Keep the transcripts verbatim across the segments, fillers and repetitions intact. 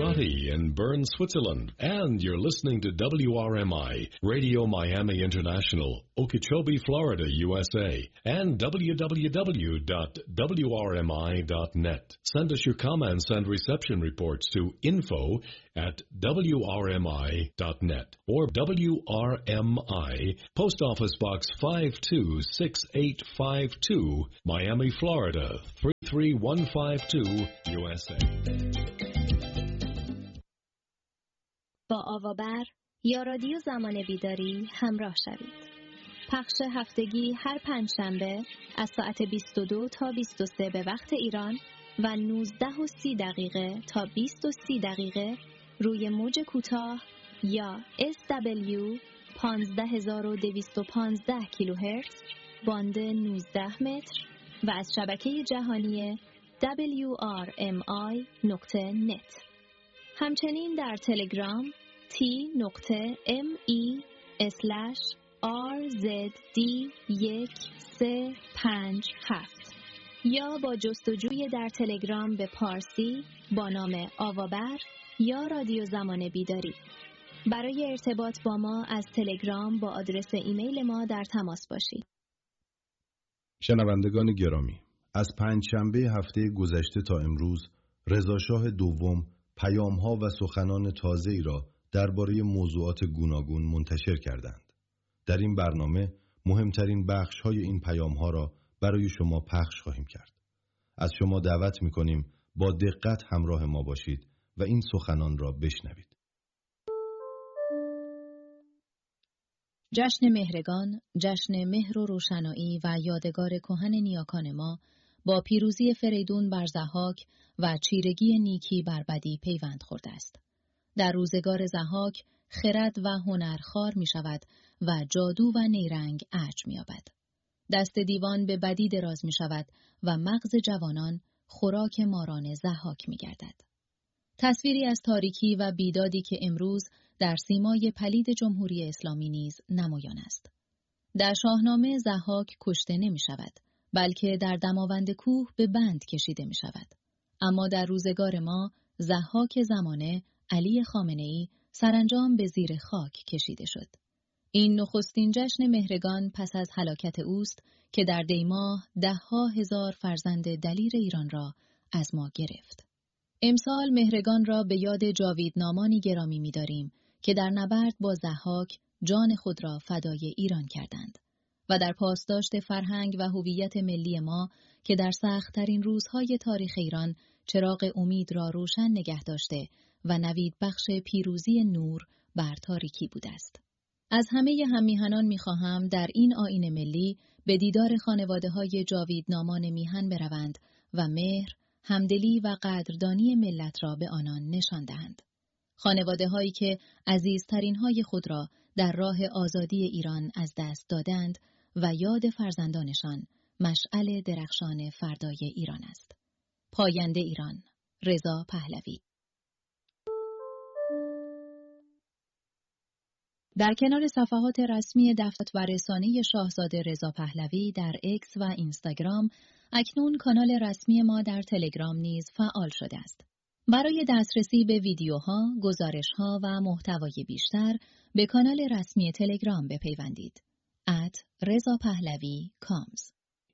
Frascati in Bern, Switzerland. And you're listening to W R M I, Radio Miami International, Okeechobee, Florida, U S A, and w w w dot w r m i dot net. Send us your comments and reception reports to info at w r m i dot net or W R M I, Post Office Box five two six eight five two, Miami, Florida, three three one five two, U S A. با آوابر یا رادیو زمان بیداری همراه شوید. پخش هفتگی هر پنجشنبه از ساعت بیست و دو تا بیست و سه به وقت ایران و نوزده و سی دقیقه تا بیست و سی دقیقه روی موج کوتاه یا اس دبلیو پانزده هزار و دویست و پانزده کیلوهرتز باند نوزده متر و از شبکه جهانی دبلیو آر ام آی نقطه نت. همچنین در تلگرام تی نقطه ام ای اسلش آر زد دی یک سه پنج هفت یا با جستجوی در تلگرام به پارسی با نام آوابر یا رادیو زمان بیداری. برای ارتباط با ما از تلگرام با آدرس ایمیل ما در تماس باشید. شنوندگان گرامی، از پنجشنبه هفته گذشته تا امروز رضاشاه دوم پیام‌ها و سخنان تازه‌ای را درباره موضوعات گوناگون منتشر کردند. در این برنامه مهمترین بخش‌های این پیام‌ها را برای شما پخش خواهیم کرد. از شما دعوت می‌کنیم با دقت همراه ما باشید و این سخنان را بشنوید. جشن مهرگان، جشن مهر و روشنایی و یادگار کهن نیاکان ما با پیروزی فریدون بر ضحاک و چیرگی نیکی بر بدی پیوند خورده است. در روزگار ضحاک خرد و هنر خار می شود و جادو و نیرنگ ارج می یابد. دست دیوان به بدی دراز می شود و مغز جوانان خوراک ماران ضحاک می گردد. تصویری از تاریکی و بیدادی که امروز در سیمای پلید جمهوری اسلامی نیز نمایان است. در شاهنامه ضحاک کشته نمی شود، بلکه در دماوند کوه به بند کشیده می شود. اما در روزگار ما ضحاک زمانه علی خامنه‌ای سرانجام به زیر خاک کشیده شد. این نخستین جشن مهرگان پس از هلاکت اوست که در دیماه ده‌ها هزار فرزند دلیر ایران را از ما گرفت. امسال مهرگان را به یاد جاویدنامانی گرامی می‌داریم که در نبرد با ضحاک جان خود را فدای ایران کردند و در پاسداشت فرهنگ و هویت ملی ما که در سخت‌ترین روزهای تاریخ ایران چراغ امید را روشن نگه داشته و نوید بخش پیروزی نور بر تاریکی بوده است. از همه هممیهنان می‌خواهم در این آیین ملی به دیدار خانواده‌های جاویدنامان میهن بروند و مهر، همدلی و قدردانی ملت را به آنان نشان دهند. خانواده‌هایی که عزیزترین‌های خود را در راه آزادی ایران از دست دادند و یاد فرزندانشان مشعل درخشان فردای ایران است. پاینده ایران، رضا پهلوی. در کنار صفحات رسمی دفتر و رسانه شاهزاده رضا پهلوی در اکس و اینستاگرام، اکنون کانال رسمی ما در تلگرام نیز فعال شده است. برای دسترسی به ویدیوها، گزارش‌ها و محتوای بیشتر به کانال رسمی تلگرام بپیوندید. ات رضا پهلوی کامز.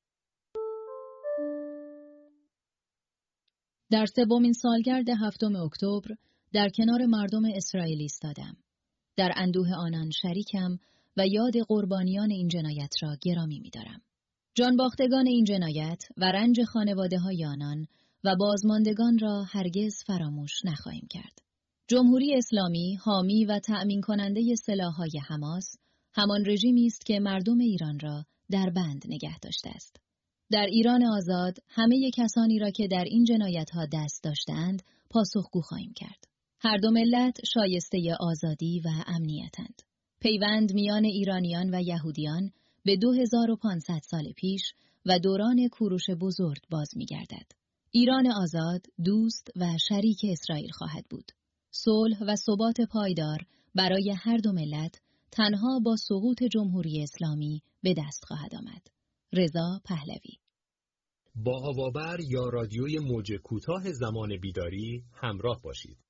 در سومین سالگرد هفتم اکتبر در کنار مردم اسرائیل ایستادم. در اندوه آنان شریکم و یاد قربانیان این جنایت را گرامی می‌دارم. جانباختگان این جنایت و رنج خانواده‌های آنان و بازماندگان را هرگز فراموش نخواهیم کرد. جمهوری اسلامی حامی و تأمین کننده سلاح‌های حماس همان رژیمی است که مردم ایران را در بند نگه داشته است. در ایران آزاد همه کسانی را که در این جنایت‌ها دست داشتند پاسخگو خواهیم کرد. هر دو ملت شایسته آزادی و امنیتند. پیوند میان ایرانیان و یهودیان به دو هزار و پانصد سال پیش و دوران کوروش بزرگ باز می‌گردد. ایران آزاد دوست و شریک اسرائیل خواهد بود. صلح و ثبات پایدار برای هر دو ملت تنها با سقوط جمهوری اسلامی به دست خواهد آمد. رضا پهلوی. با آوابر یا رادیوی موج کوتاه زمان بیداری همراه باشید.